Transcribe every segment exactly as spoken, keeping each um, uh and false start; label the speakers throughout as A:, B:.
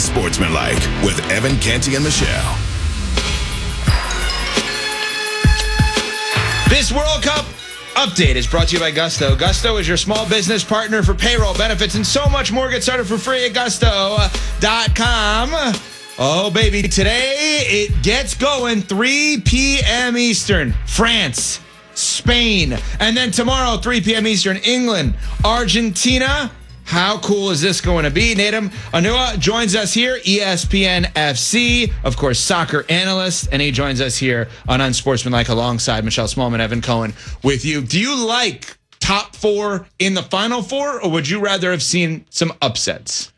A: Unsportsmanlike with Evan Canty and Michelle.
B: This World Cup update is brought to you by Gusto. Gusto is your small business partner for payroll, benefits, and so much more. Get started for free at gusto dot com. Oh, baby. Today, it gets going three p.m. Eastern. France, Spain. And then tomorrow, three p.m. Eastern, England, Argentina. How cool is this going to be? Nadim Anua joins us here, E S P N F C, of course, soccer analyst, and he joins us here on Unsportsmanlike alongside Michelle Smallman, Evan Cohen with you. Do you like top four in the final four, or would you rather have seen some upsets?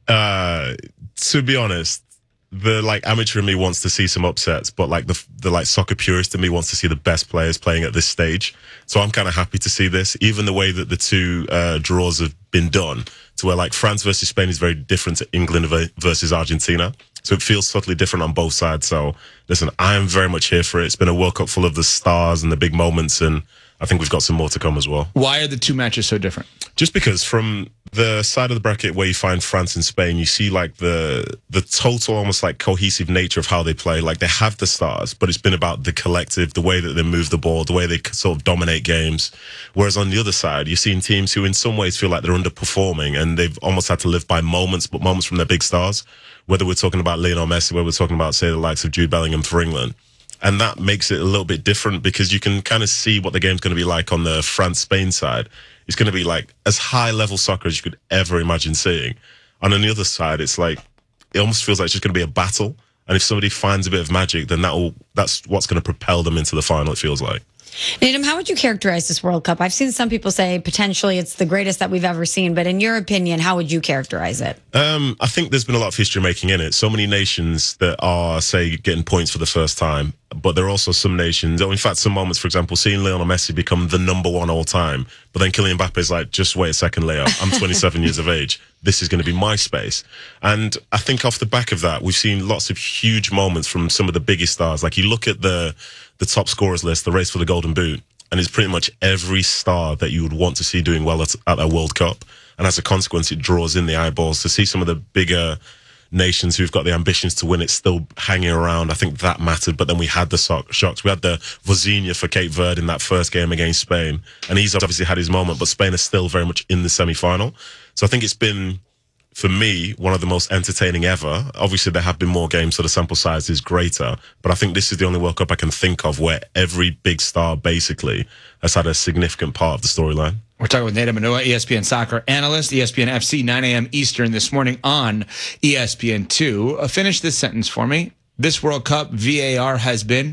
C: Uh, to be honest, the like amateur in me wants to see some upsets, but like the the like soccer purist in me wants to see the best players playing at this stage. So I'm kind of happy to see this, even the way that the two uh, draws have been done, to where like France versus Spain is very different to England versus Argentina. So it feels subtly different on both sides. So listen, I am very much here for it. It's been a World Cup full of the stars and the big moments, and I think we've got some more to come as well.
B: Why are the two matches so different?
C: Just because from the side of the bracket where you find France and Spain, you see like the the total almost like cohesive nature of how they play. Like they have the stars, but it's been about the collective, the way that they move the ball, the way they sort of dominate games. Whereas on the other side, you've seen teams who in some ways feel like they're underperforming and they've almost had to live by moments, but moments from their big stars. Whether we're talking about Lionel Messi, whether we're talking about, say, the likes of Jude Bellingham for England. And that makes it a little bit different because you can kind of see what the game's going to be like on the France-Spain side. It's going to be like as high-level soccer as you could ever imagine seeing. And on the other side, it's like, it almost feels like it's just going to be a battle. And if somebody finds a bit of magic, then that will, that's what's going to propel them into the final, it feels like.
D: Nadim, how would you characterize this World Cup? I've seen some people say potentially it's the greatest that we've ever seen, but in your opinion, how would you characterize it?
C: Um, I think there's been a lot of history making in it. So many nations that are, say, getting points for the first time, but there are also some nations, or in fact, some moments, for example, seeing Lionel Messi become the number one all time, but then Kylian Mbappe is like, just wait a second, Leo, I'm twenty-seven years of age. This is going to be my space. And I think off the back of that, we've seen lots of huge moments from some of the biggest stars. Like you look at the the top scorers list, the race for the Golden Boot, and it's pretty much every star that you would want to see doing well at, at a World Cup. And as a consequence, it draws in the eyeballs. To see some of the bigger nations who've got the ambitions to win it still hanging around, I think that mattered. But then we had the so- shocks. We had the Vozinha for Cape Verde in that first game against Spain. And he's obviously had his moment, but Spain is still very much in the semi-final. So I think it's been, for me, one of the most entertaining ever. Obviously, there have been more games, so the sample size is greater. But I think this is the only World Cup I can think of where every big star basically has had a significant part of the storyline.
B: We're talking with Nadim Anua, E S P N soccer analyst, E S P N F C, nine a.m. Eastern this morning on E S P N two. Uh, finish this sentence for me. This World Cup, V A R has been?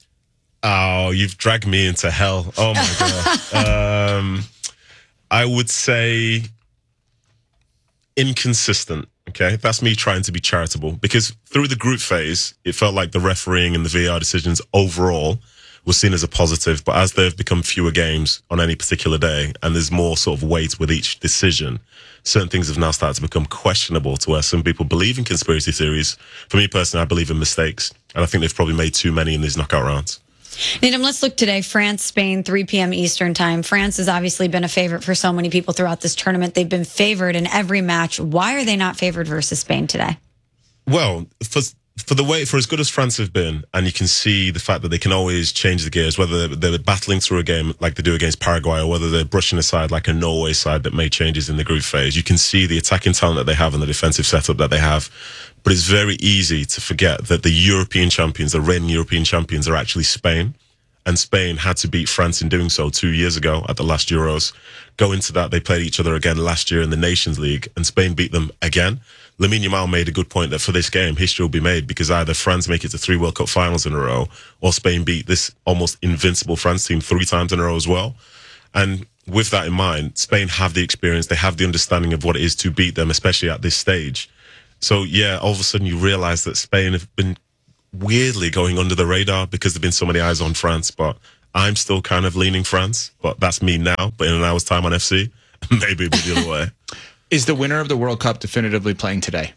C: Oh, you've dragged me into hell. Oh, my God. um, I would say inconsistent. Okay, that's me trying to be charitable, because through the group phase, it felt like the refereeing and the V A R decisions overall was seen as a positive. But as there have become fewer games on any particular day, and there's more sort of weight with each decision, certain things have now started to become questionable, to where some people believe in conspiracy theories. For me personally, I believe in mistakes, and I think they've probably made too many in these knockout rounds.
D: Nadim, let's look today. France, Spain, three p.m. Eastern time. France has obviously been a favorite for so many people throughout this tournament. They've been favored in every match. Why are they not favored versus Spain today?
C: Well, for for the way, for as good as France have been, and you can see the fact that they can always change the gears, whether they're, they're battling through a game like they do against Paraguay, or whether they're brushing aside like a Norway side that made changes in the group phase. You can see the attacking talent that they have and the defensive setup that they have. But it's very easy to forget that the European champions, the reigning European champions, are actually Spain. And Spain had to beat France in doing so two years ago at the last Euros. Go into that, they played each other again last year in the Nations League, and Spain beat them again. Lamine Yamal made a good point that for this game, history will be made, because either France make it to three World Cup finals in a row, or Spain beat this almost invincible France team three times in a row as well. And with that in mind, Spain have the experience, they have the understanding of what it is to beat them, especially at this stage. So yeah, all of a sudden you realize that Spain have been weirdly going under the radar because there've been so many eyes on France, but I'm still kind of leaning France, but that's me now. But in an hour's time on F C, maybe it'll be the other way.
B: Is the winner of the World Cup definitively playing today?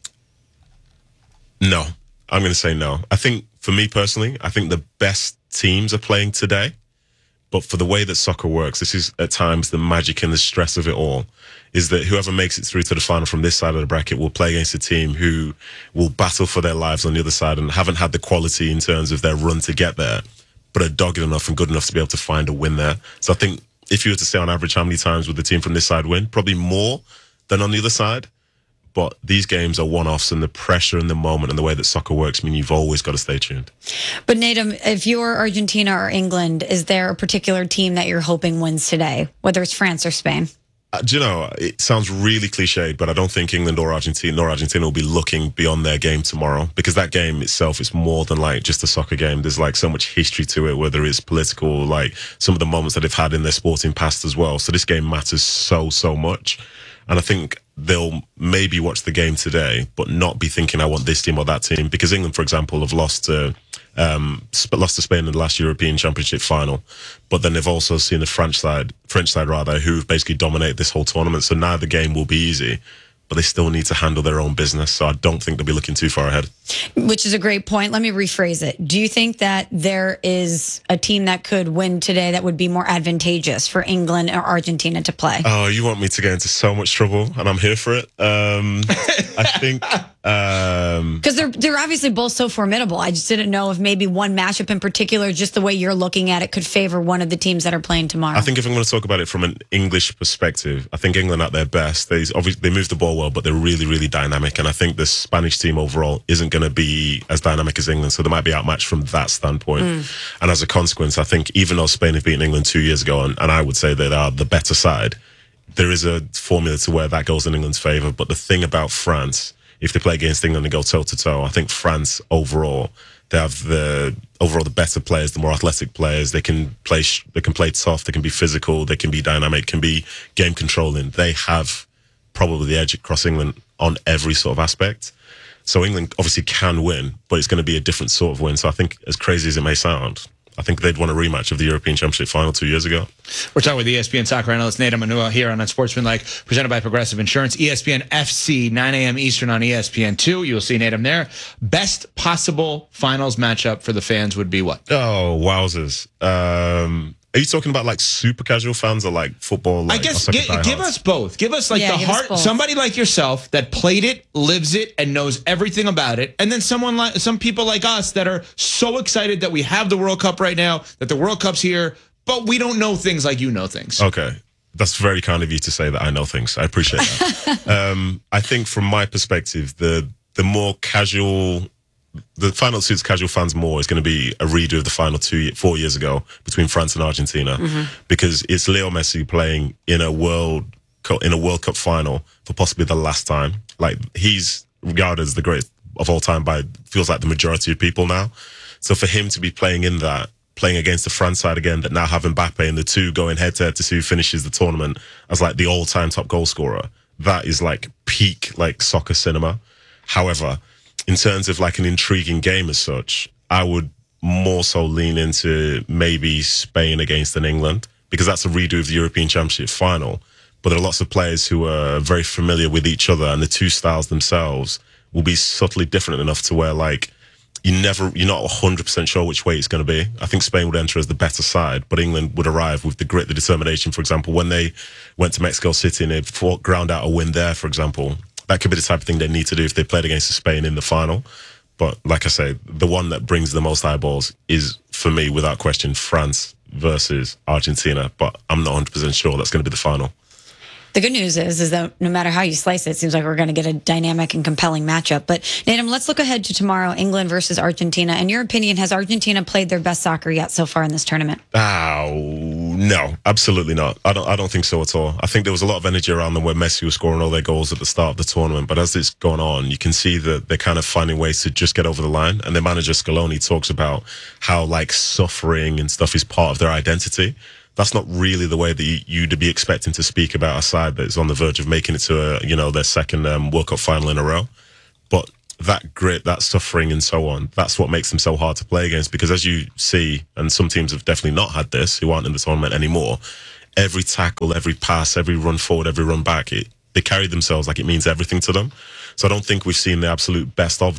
C: No, I'm going to say no. I think for me personally, I think the best teams are playing today, But for the way that soccer works, this is at times the magic and the stress of it all, is that whoever makes it through to the final from this side of the bracket will play against a team who will battle for their lives on the other side and haven't had the quality in terms of their run to get there, but are dogged enough and good enough to be able to find a win there. So I think if you were to say on average how many times would the team from this side win, probably more than on the other side. But these games are one-offs, and the pressure and the moment and the way that soccer works mean you've always got to stay tuned.
D: But Natum, if you're Argentina or England, is there a particular team that you're hoping wins today, whether it's France or Spain?
C: Uh, do you know, it sounds really cliched, but I don't think England or Argentina nor Argentina will be looking beyond their game tomorrow, because that game itself is more than like just a soccer game. There's like so much history to it, whether it's political, like some of the moments that they've had in their sporting past as well. So this game matters so, so much. And I think they'll maybe watch the game today, but not be thinking, I want this team or that team. Because England, for example, have lost to, um, lost to Spain in the last European Championship final. But then they've also seen the French side, French side rather, who've basically dominated this whole tournament. So now the game will be easy, but they still need to handle their own business. So I don't think they'll be looking too far ahead.
D: Which is a great point. Let me rephrase it. Do you think that there is a team that could win today that would be more advantageous for England or Argentina to play?
C: Oh, you want me to get into so much trouble, and I'm here for it. Um, I think... Um,
D: Because they're, they're obviously both so formidable. I just didn't know if maybe one matchup in particular, just the way you're looking at it, could favor one of the teams that are playing tomorrow.
C: I think if I'm going to talk about it from an English perspective, I think England at their best, they obviously they move the ball well, but they're really, really dynamic. And I think the Spanish team overall isn't going to be as dynamic as England, so they might be outmatched from that standpoint. Mm. And as a consequence, I think even though Spain have beaten England two years ago, and, and I would say they are the better side, there is a formula to where that goes in England's favour. But the thing about France, if they play against England and go toe-to-toe, I think France overall, they have the overall the better players, the more athletic players. They can play they can play tough, they can be physical, they can be dynamic, can be game controlling. They have probably the edge across England on every sort of aspect. So England obviously can win, but it's going to be a different sort of win. So I think, as crazy as it may sound, I think they'd won a rematch of the European Championship final two years ago.
B: We're talking with E S P N soccer analyst Natum Manua here on Unsportsmanlike, presented by Progressive Insurance. E S P N F C, nine a.m. Eastern on E S P N two. You'll see Natum there. Best possible finals matchup for the fans would be what?
C: Oh, wowzers. Um, are you talking about like super casual fans or like football? Like,
B: I guess give, give us both. Give us like
D: Yeah,
B: the
D: give us
B: heart.
D: both.
B: Somebody like yourself that played it, lives it, and knows everything about it, and then someone like some people like us that are so excited that we have the World Cup right now, that the World Cup's here, but we don't know things like you know things.
C: Okay. That's very kind of you to say that I know things. I appreciate that. um, I think from my perspective, the the more casual, the final suits casual fans more is going to be a redo of the final two, four years ago between France and Argentina, mm-hmm. because it's Leo Messi playing in a World Cup, in a World Cup final for possibly the last time. Like, he's regarded as the greatest of all time by, feels like, the majority of people now. So for him to be playing in that, playing against the France side again, that now have Mbappe and the two going head to head to see who finishes the tournament as like the all-time top goal scorer, that is like peak like soccer cinema. However, in terms of like an intriguing game as such, I would more so lean into maybe Spain against an England, because that's a redo of the European Championship final. But there are lots of players who are very familiar with each other, and the two styles themselves will be subtly different enough to where like you never, you're not one hundred percent sure which way it's going to be. I think Spain would enter as the better side, but England would arrive with the grit, the determination. For example, when they went to Mexico City and they fought, ground out a win there, for example, that could be the type of thing they need to do if they played against Spain in the final. But like I say, the one that brings the most eyeballs is, for me, without question, France versus Argentina. But I'm not one hundred percent sure that's going to be the final.
D: The good news is, is that no matter how you slice it, it seems like we're going to get a dynamic and compelling matchup. But Natum, let's look ahead to tomorrow, England versus Argentina. In your opinion, has Argentina played their best soccer yet so far in this tournament?
C: Oh, no, absolutely not. I don't I don't think so at all. I think there was a lot of energy around them where Messi was scoring all their goals at the start of the tournament. But as it's gone on, you can see that they're kind of finding ways to just get over the line. And their manager, Scaloni, talks about how like suffering and stuff is part of their identity. That's not really the way that you, you'd be expecting to speak about a side that is on the verge of making it to a, you know, their second um, World Cup final in a row. But that grit, that suffering and so on, that's what makes them so hard to play against. Because as you see, and some teams have definitely not had this, who aren't in the tournament anymore, every tackle, every pass, every run forward, every run back, it, they carry themselves like it means everything to them. So I don't think we've seen the absolute best of them.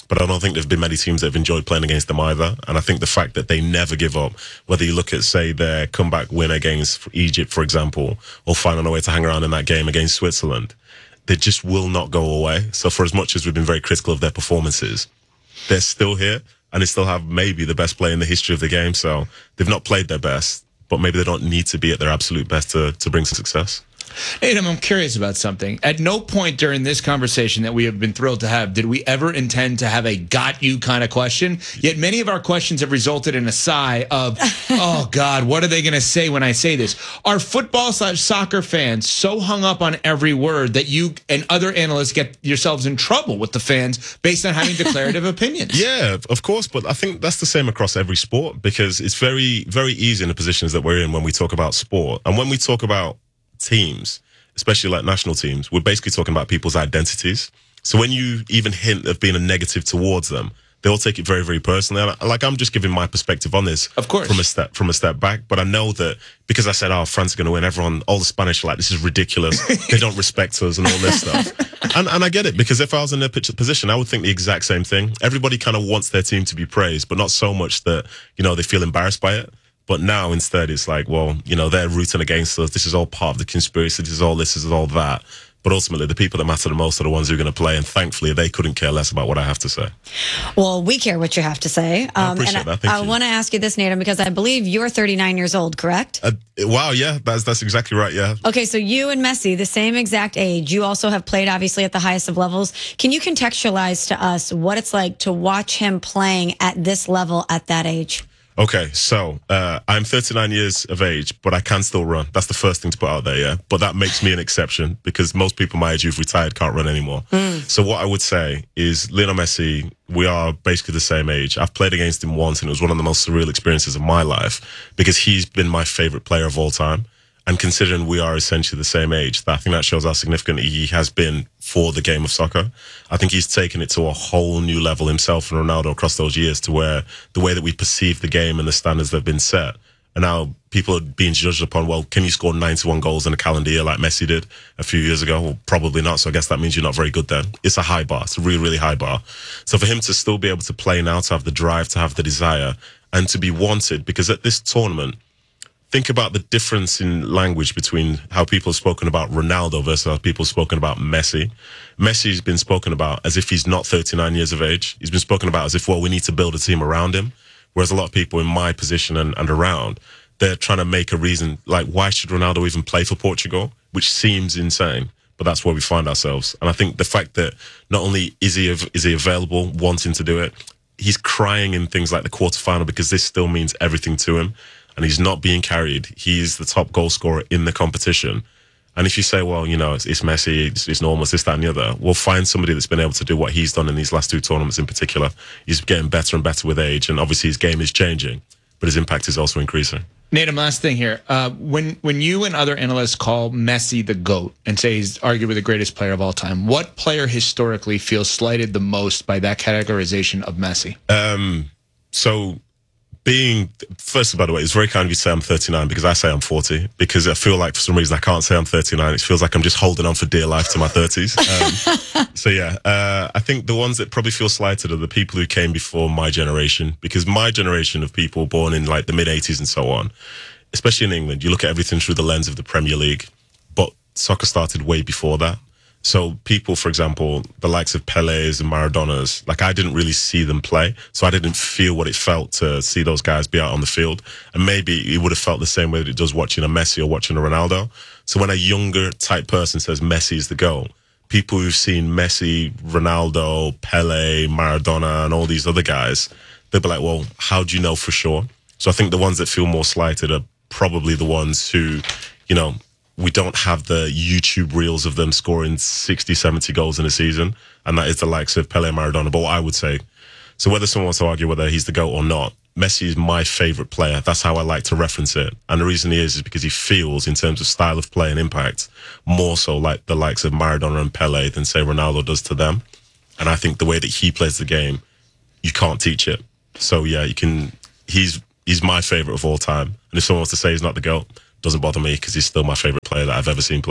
C: but I don't think there have been many teams that have enjoyed playing against them either. And I think the fact that they never give up, whether you look at, say, their comeback win against Egypt, for example, or finding a way to hang around in that game against Switzerland, they just will not go away. So for as much as we've been very critical of their performances, they're still here, and they still have maybe the best player in the history of the game. So they've not played their best, but maybe they don't need to be at their absolute best to, to bring success.
B: Adam, I'm curious about something. At no point during this conversation that we have been thrilled to have did we ever intend to have a got you kind of question. Yet many of our questions have resulted in a sigh of, oh, God, what are they going to say when I say this? Are football slash soccer fans so hung up on every word that you and other analysts get yourselves in trouble with the fans based on having declarative opinions?
C: Yeah, of course. But I think that's the same across every sport, because it's very, very easy in the positions that we're in when we talk about sport. And when we talk about teams, especially like national teams, we're basically talking about people's identities. So when you even hint of being a negative towards them, they all take it very, very personally. And like, I'm just giving my perspective on this,
B: of course,
C: from a step from a step back. But I know that because I said, "Oh, France are going to win," everyone, all the Spanish are like, "This is ridiculous. They don't respect us," and all this stuff. And and I get it, because if I was in their position, I would think the exact same thing. Everybody kind of wants their team to be praised, but not so much that, you know, they feel embarrassed by it. But now instead it's like, well, you know, they're rooting against us. This is all part of the conspiracy. This is all this, this is all that. But ultimately, the people that matter the most are the ones who are going to play. And thankfully, they couldn't care less about what I have to say.
D: Well, we care what you have to say. Um,
C: I appreciate
D: and
C: that. Thank
D: I, I want to ask you this, Natum, because I believe you're thirty-nine years old, correct?
C: Uh, wow, yeah, that's that's exactly right, yeah.
D: Okay, so you and Messi, the same exact age. You also have played, obviously, at the highest of levels. Can you contextualize to us what it's like to watch him playing at this level at that age?
C: Okay, so uh, I'm thirty-nine years of age, but I can still run. That's the first thing to put out there, yeah? But that makes me an exception, because most people my age who've retired can't run anymore. Mm. So what I would say is Lionel Messi, we are basically the same age. I've played against him once, and it was one of the most surreal experiences of my life, because he's been my favorite player of all time. And considering we are essentially the same age, I think that shows how significant he has been for the game of soccer. I think he's taken it to a whole new level, himself and Ronaldo, across those years, to where the way that we perceive the game and the standards that have been set, and now people are being judged upon, well, can you score ninety-one goals in a calendar year like Messi did a few years ago? Well, probably not, so I guess that means you're not very good then. It's a high bar. It's a really, really high bar. So for him to still be able to play now, to have the drive, to have the desire, and to be wanted, because at this tournament, think about the difference in language between how people have spoken about Ronaldo versus how people have spoken about Messi. Messi's been spoken about as if he's not thirty-nine years of age. He's been spoken about as if, well, we need to build a team around him. Whereas a lot of people in my position and, and around, they're trying to make a reason, like, why should Ronaldo even play for Portugal? Which seems insane, but that's where we find ourselves. And I think the fact that not only is he, is he available, wanting to do it, he's crying in things like the quarterfinal, because this still means everything to him. And he's not being carried. He's the top goal scorer in the competition. And if you say, well, you know, it's, it's Messi, it's, it's normal, it's this, that, and the other, we'll find somebody that's been able to do what he's done in these last two tournaments in particular. He's getting better and better with age, and obviously his game is changing, but his impact is also increasing.
B: Natum, last thing here. Uh, when when you and other analysts call Messi the GOAT and say he's arguably the greatest player of all time, what player historically feels slighted the most by that categorization of Messi?
C: Um, so... Being, first, by the way, it's very kind of you to say I'm thirty-nine, because I say I'm forty, because I feel like for some reason I can't say I'm thirty-nine. It feels like I'm just holding on for dear life to my thirties. Um, so yeah, uh, I think the ones that probably feel slighted are the people who came before my generation, because my generation of people born in like the mid eighties and so on, especially in England, you look at everything through the lens of the Premier League, but soccer started way before that. So people, for example, the likes of Pele's and Maradona's, like, I didn't really see them play, so I didn't feel what it felt to see those guys be out on the field. And maybe it would have felt the same way that it does watching a Messi or watching a Ronaldo. So when a younger type person says Messi is the GOAT, people who've seen Messi, Ronaldo, Pele, Maradona, and all these other guys, they'll be like, well, how do you know for sure? So I think the ones that feel more slighted are probably the ones who, you know, we don't have the YouTube reels of them scoring sixty, seventy goals in a season, and that is the likes of Pele and Maradona. But what I would say, so whether someone wants to argue whether he's the GOAT or not, Messi is my favourite player. That's how I like to reference it. And the reason he is is because he feels, in terms of style of play and impact, more so like the likes of Maradona and Pele than, say, Ronaldo does to them. And I think the way that he plays the game, you can't teach it. So, yeah, you can. He's he's my favourite of all time. And if someone wants to say he's not the GOAT, doesn't bother me, because he's still my favourite player that I've ever seen play.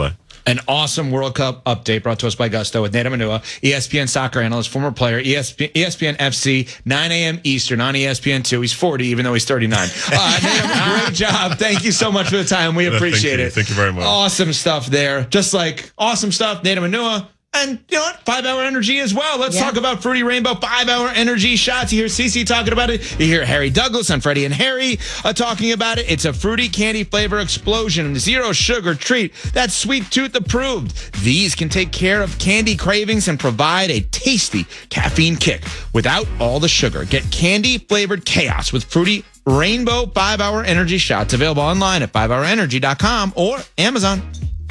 B: An awesome World Cup update brought to us by Gusto with Nate Manua, E S P N soccer analyst, former player, E S P N, E S P N F C, nine a.m. Eastern on E S P N two. He's forty, even though he's thirty-nine. Uh, Nate, great job. Thank you so much for the time. We appreciate
C: Thank you.
B: it.
C: Thank you very much.
B: Awesome stuff there. Just like awesome stuff, Nate Manua. And you know what? Five Hour Energy as well. Let's
D: yeah.
B: talk about Fruity Rainbow Five Hour Energy shots. You hear Cece talking about it. You hear Harry Douglas on Freddie and Harry uh, talking about it. It's a fruity candy flavor explosion. Zero sugar treat. That's Sweet Tooth approved. These can take care of candy cravings and provide a tasty caffeine kick without all the sugar. Get candy flavored chaos with Fruity Rainbow Five Hour Energy shots. Available online at five hour energy dot com or Amazon.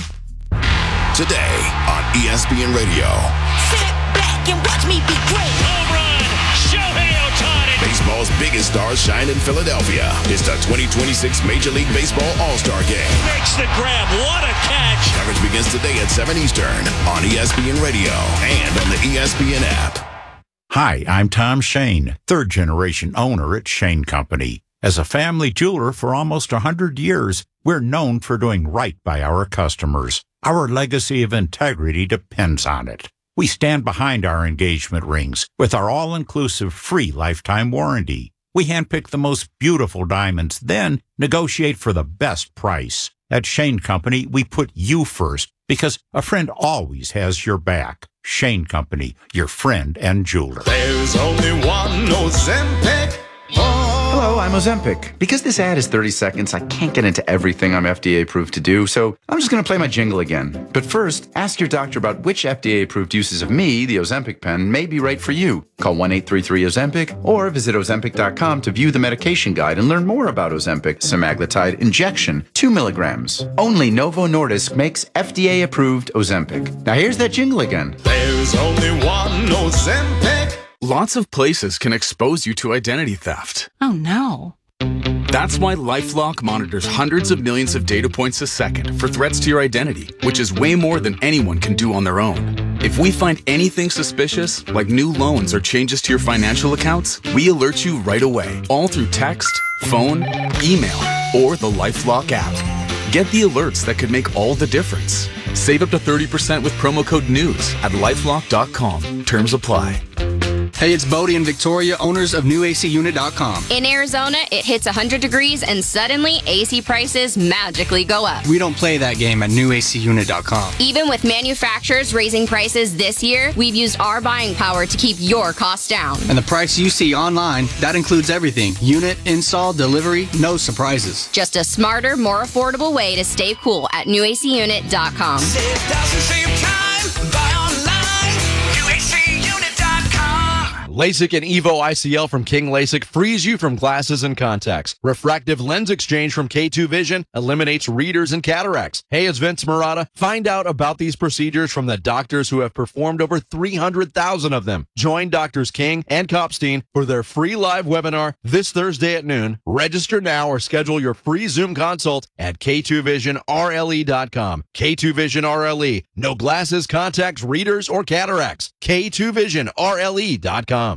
A: Today on E S P N Radio.
E: Sit back and watch me be great.
F: Home run, Shohei Ohtani.
A: Baseball's biggest stars shine in Philadelphia. It's the twenty twenty-six Major League Baseball All-Star Game.
F: Makes the grab. What a catch.
A: Coverage begins today at seven Eastern on E S P N Radio and on the E S P N app.
G: Hi, I'm Tom Shane, third-generation owner at Shane Company. As a family jeweler for almost one hundred years, we're known for doing right by our customers. Our legacy of integrity depends on it. We stand behind our engagement rings with our all-inclusive free lifetime warranty. We handpick the most beautiful diamonds, then negotiate for the best price. At Shane Company, we put you first because a friend always has your back. Shane Company, your friend and jeweler.
H: There's only one Ozempic. Hello, I'm Ozempic. Because this ad is thirty seconds, I can't get into everything I'm F D A approved to do, so I'm just going to play my jingle again. But first, ask your doctor about which F D A approved uses of me, the Ozempic pen, may be right for you. Call one eight three three Ozempic or visit Ozempic dot com to view the medication guide and learn more about Ozempic semaglutide injection, two milligrams. Only Novo Nordisk makes F D A approved Ozempic. Now here's that jingle again.
I: There's only one Ozempic. Lots of places can expose you to identity theft.
J: Oh no.
I: That's why LifeLock monitors hundreds of millions of data points a second for threats to your identity, which is way more than anyone can do on their own. If we find anything suspicious, like new loans or changes to your financial accounts, we alert you right away, all through text, phone, email, or the LifeLock app. Get the alerts that could make all the difference. Save up to thirty percent with promo code NEWS at lifelock dot com. Terms apply.
K: Hey, it's Bodie and Victoria, owners of new A C unit dot com.
L: In Arizona, it hits one hundred degrees and suddenly A C prices magically go up.
K: We don't play that game at new A C unit dot com.
L: Even with manufacturers raising prices this year, we've used our buying power to keep your costs down.
K: And the price you see online, that includes everything. Unit, install, delivery, no surprises.
L: Just a smarter, more affordable way to stay cool at new A C unit dot com.
E: Save thousands, save time, buy online, new A C unit dot com.
M: LASIK and Evo I C L from King LASIK frees you from glasses and contacts. Refractive lens exchange from K two Vision eliminates readers and cataracts. Hey, it's Vince Murata. Find out about these procedures from the doctors who have performed over three hundred thousand of them. Join Doctors King and Kopstein for their free live webinar this Thursday at noon. Register now or schedule your free Zoom consult at K two vision R L E dot com. K two Vision R L E. No glasses, contacts, readers, or cataracts. K two Vision R L E dot com.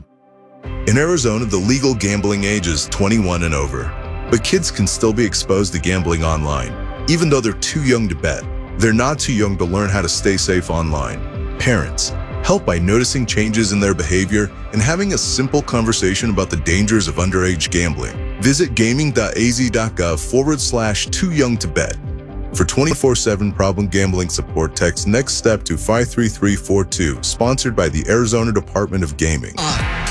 N: In Arizona, the legal gambling age is twenty-one and over. But kids can still be exposed to gambling online, even though they're too young to bet. They're not too young to learn how to stay safe online. Parents, help by noticing changes in their behavior and having a simple conversation about the dangers of underage gambling. Visit gaming dot a z dot gov forward slash too young to bet. For twenty-four seven problem gambling support, text NEXT STEP to five three three four two, sponsored by the Arizona Department of Gaming.
E: Uh.